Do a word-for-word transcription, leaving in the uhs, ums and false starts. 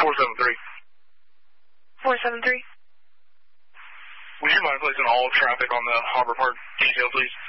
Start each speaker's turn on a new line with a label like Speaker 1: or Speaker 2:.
Speaker 1: four seven three.
Speaker 2: four seven three.
Speaker 1: Would you mind placing all traffic on the Harbor Park detail, please?